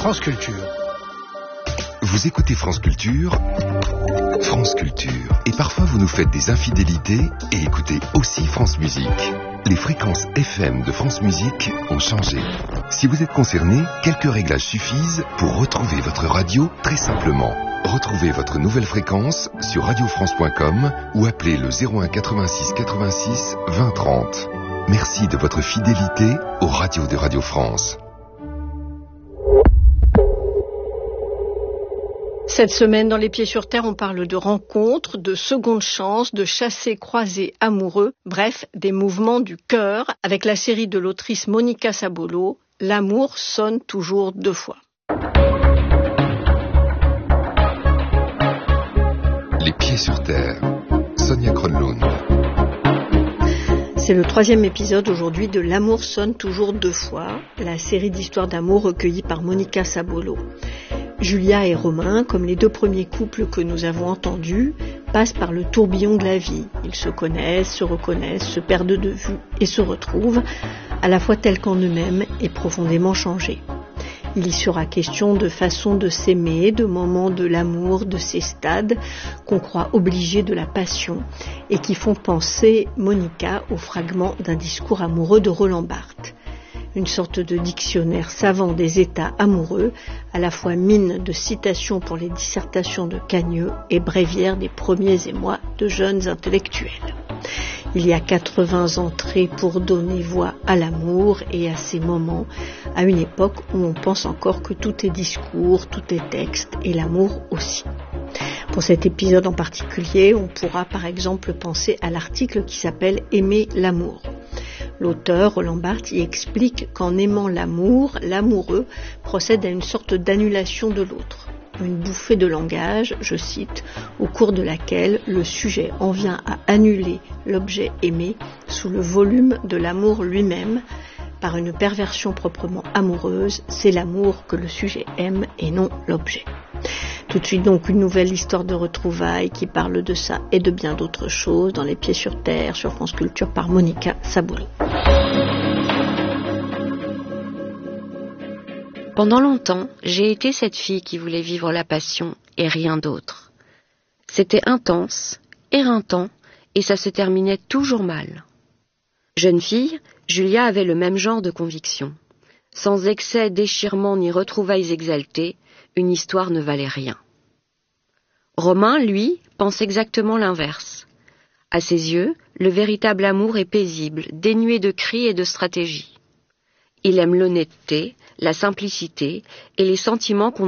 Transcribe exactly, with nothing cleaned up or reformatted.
France Culture. Vous écoutez France Culture, France Culture. Et parfois vous nous faites des infidélités et écoutez aussi France Musique. Les fréquences F M de France Musique ont changé. Si vous êtes concerné, quelques réglages suffisent pour retrouver votre radio très simplement. Retrouvez votre nouvelle fréquence sur radio france point com ou appelez le zéro un quatre-vingt-six quatre-vingt-six vingt trente. Merci de votre fidélité aux radios de Radio France. Cette semaine, dans Les Pieds sur Terre, on parle de rencontres, de secondes chances, de chassés-croisés amoureux, bref, des mouvements du cœur, avec la série de l'autrice Monica Sabolo, L'amour sonne toujours deux fois. Les Pieds sur Terre, Sonia Kronlund. C'est le troisième épisode aujourd'hui de L'amour sonne toujours deux fois, la série d'histoires d'amour recueillies par Monica Sabolo. Julia et Romain, comme les deux premiers couples que nous avons entendus, passent par le tourbillon de la vie. Ils se connaissent, se reconnaissent, se perdent de vue et se retrouvent, à la fois tels qu'en eux-mêmes et profondément changés. Il y sera question de façon de s'aimer, de moments de l'amour, de ces stades qu'on croit obligés de la passion et qui font penser Monica au fragment d'un discours amoureux de Roland Barthes. Une sorte de dictionnaire savant des états amoureux, à la fois mine de citations pour les dissertations de Cagneux et bréviaire des premiers émois de jeunes intellectuels. Il y a quatre-vingts entrées pour donner voix à l'amour et à ces moments, à une époque où on pense encore que tout est discours, tout est texte et l'amour aussi. Pour cet épisode en particulier, on pourra par exemple penser à l'article qui s'appelle « Aimer l'amour ». L'auteur, Roland Barthes, y explique qu'en aimant l'amour, l'amoureux procède à une sorte d'annulation de l'autre. Une bouffée de langage, je cite, au cours de laquelle le sujet en vient à annuler l'objet aimé sous le volume de l'amour lui-même. Par une perversion proprement amoureuse, c'est l'amour que le sujet aime et non l'objet. Tout de suite donc une nouvelle histoire de retrouvailles qui parle de ça et de bien d'autres choses dans Les Pieds sur Terre sur France Culture par Monica Sabolo. Pendant longtemps, j'ai été cette fille qui voulait vivre la passion et rien d'autre. C'était intense, éreintant, et ça se terminait toujours mal. Jeune fille, Julia avait le même genre de conviction. Sans excès, déchirement ni retrouvailles exaltées, une histoire ne valait rien. Romain, lui, pense exactement l'inverse. À ses yeux, le véritable amour est paisible, dénué de cris et de stratégie. Il aime l'honnêteté, la simplicité et les sentiments qu'on